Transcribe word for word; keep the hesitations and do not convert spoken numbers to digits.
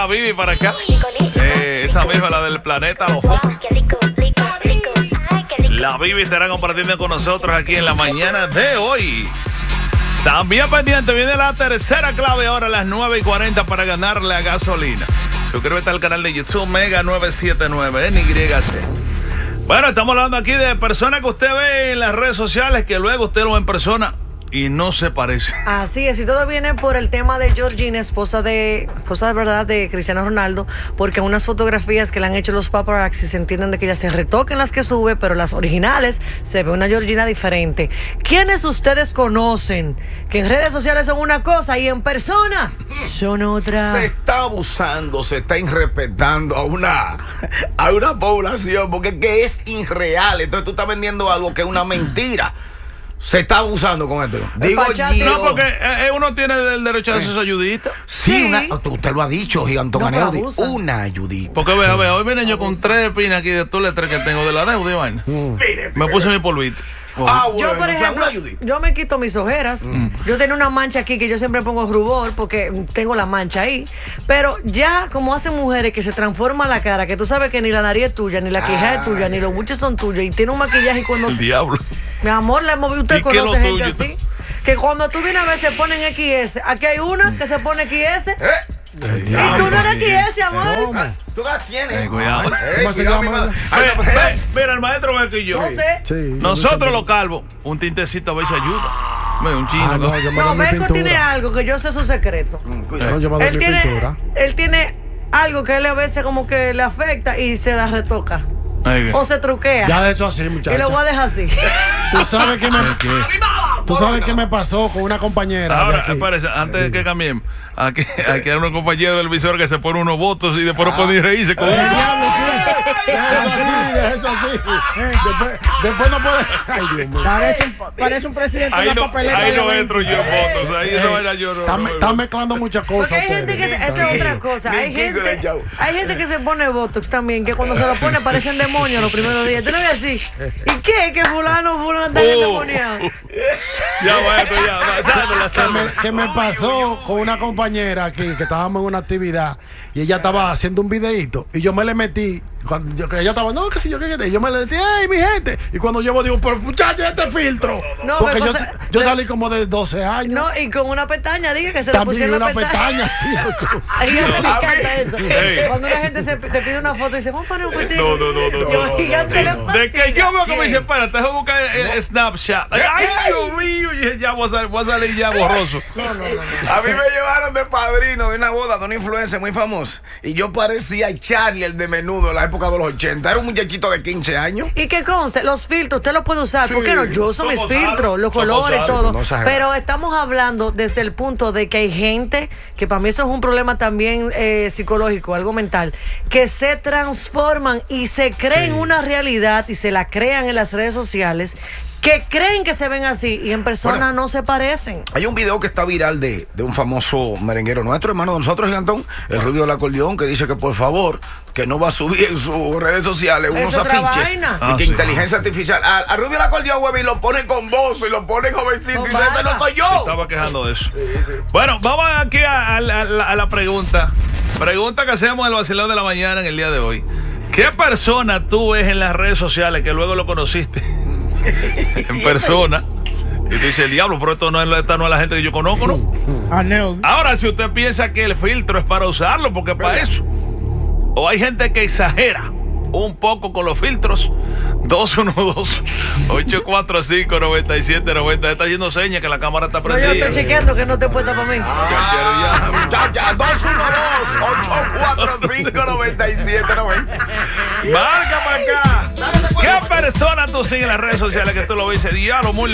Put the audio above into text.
A Vivi para acá. Eh, esa misma, la del planeta Los Foques. La Vivi estará compartiendo con nosotros aquí en la mañana de hoy. También pendiente, viene la tercera clave ahora a las nueve y cuarenta para ganarle a gasolina. Suscríbete al canal de YouTube Mega nueve siete nueve N Y C. Bueno, estamos hablando aquí de personas que usted ve en las redes sociales que luego usted lo ve en persona y no se parece. Así es, y todo viene por el tema de Georgina, esposa de, esposa de verdad de Cristiano Ronaldo, porque unas fotografías que le han hecho los paparazzi se entienden de que ella se retoca en las que sube, pero las originales se ve una Georgina diferente. ¿Quiénes ustedes conocen que en redes sociales son una cosa y en persona son otra? Se está abusando, se está irrespetando a una, a una población, porque es que es irreal. Entonces tú estás vendiendo algo que es una mentira. Se está abusando con esto. Digo yo. No, porque eh, uno tiene el derecho a hacer su ayudita. Sí, Sí. Una, usted lo ha dicho, Gigante No, Caneo, pero abusa. una ayudita. Porque vea, vea, hoy vine yo con tres pinas aquí de todas las tres que tengo de la deuda y vaina. Me puse mi polvito. Ah, bueno, Yo, por o sea, ejemplo, una ayudita. yo me quito mis ojeras. Yo tengo una mancha aquí que yo siempre pongo rubor porque tengo la mancha ahí. Pero ya como hacen mujeres que se transforma la cara, que tú sabes que ni la nariz es tuya, ni la quijada es tuya, ni los buches son tuyos, y tiene un maquillaje y cuando... El diablo. Mi amor, la hemos visto, ¿Y usted qué es conoce lo gente tuyo? así. Que cuando tú vienes a ver se ponen equis ese. Aquí hay una que se pone equis ese. ¿Eh? Y tú no eres equis ese, amor. Ah, tú la tienes. Eh, cuidado. Eh, ¿Cómo se cuidado, llama? mi madre. Ve, Ay, no, pues, ve, mira, el maestro ve que yo. No sé. Sí, yo Nosotros no los calvos, un tintecito a veces ayuda. Ve, un chino. Ah, no, yo me No, doy mi Beco tiene pintura. algo que yo sé su secreto. No, yo me doy Él mi tiene, pintura. él tiene algo que él a veces como que le afecta y se la retoca. Ahí ve. O se truquea. Ya de eso así, Y muchacha. lo voy a dejar así. Tú sabes que me, ¿Qué? tú sabes qué me pasó con una compañera de Ahora, aquí. espérese, antes de que cambiemos, aquí, aquí hay unos compañeros del visor que se ponen unos votos y después no pueden reírse con El uno. diablo, sí. Deja eso así, deja eso así. Después, después no puede. Ay, Dios mío. Parece un, parece un presidente de Ahí una no, papeleta. ahí de no veinte. entro yo en votos. Ahí esa vaina yo no. Está, no, me- no. está mezclando muchas cosas. Porque hay gente que se, ustedes. esa es otra cosa. Hay Ni Kiko de gente, Chau. hay gente que se pone botox también, que cuando se lo pone parecen demonios los primeros días. Tú lo ves así. ¿Y qué? Que fulano, fulano está Oh. endemoniado. Ya, maestro, ya. va, sábela, que me, sábela. que me pasó con una compañera aquí que estábamos en una actividad y ella estaba haciendo un videíto y yo me le metí cuando yo, que ella estaba, no, que si yo qué, que y yo me le metí, ¡ey, mi gente! Y cuando yo digo, pero muchacho, este filtro. No, porque pero yo, se- yo se- salí como de doce años. No, y con una pestaña, diga que se le También pusieron una la pestaña. pestaña, sí. ocho. Ay, a mí me encanta eso. Ey. Cuando una gente se, te pide una foto y dice, vamos a poner un fotito. No, no, no, no, Yo, no, gigante le De que yo veo que me dice, espérate, déjame buscar el, el Snapchat. Ay, ay, Dios mío, y dije, ya voy a salir, voy a salir ya borroso. A mí me llevaron de padrino de una boda de una influencer muy famosa. Y yo parecía Charlie, el de Menudo, en la época de los ochenta. Era un muchachito de quince años. Y que conste, los filtros, usted los puede usar. ¿Por qué no? Yo uso mis Somos filtros, sanos, los somos colores, sanos, todo. no exageramos. Pero estamos hablando desde el punto de que hay gente, que para mí eso es un problema también eh, psicológico, algo mental, que se transforman y se creen una realidad y se la crean en las redes sociales, que creen que se ven así y en persona Bueno. no se parecen. Hay un video que está viral de, de un famoso merenguero nuestro, hermano de nosotros, Gigantón, el rubio del acordeón, que dice que por favor, que no va a subir en sus redes sociales unos Es otra afiches vaina. de Ah, que sí. inteligencia artificial. Al, al rubio del acordeón, güey, y lo pone con voz y lo pone jovencito Con y dice, ese no barba. soy yo. Estaba quejando de eso. Bueno, vamos aquí a, a la, a la- a la pregunta. Pregunta que hacemos del vacilón de la mañana en el día de hoy. ¿Qué persona tú ves en las redes sociales que luego lo conociste en persona? Y tú dices, diablo, pero esto no es, esta no es la gente que yo conozco, ¿no? Aneo. Ahora, si usted piensa que el filtro es para usarlo, porque es para eso. O hay gente que exagera un poco con los filtros. dos uno dos, ocho cuatro cinco, nueve siete nueve cero. Está haciendo señas que la cámara está No, yo prendida. estoy chequeando que no te puesta para mí. Ah, muchacha, dos uno dos, ocho cuatro cinco, nueve siete nueve cero. Marca para acá. ¿Qué persona tú sigues en las redes sociales que tú lo ves y dices, diablo, muy